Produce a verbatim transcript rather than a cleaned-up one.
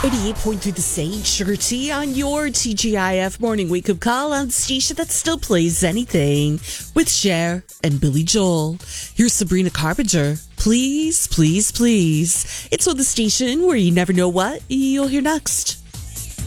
eighty-eight point three The Sage, Sugar Tea on your T G I F morning wake-up call on the station that still plays anything with Cher and Billy Joel. Here's Sabrina Carpenter. Please, please, please. It's on the station where you never know what you'll hear next.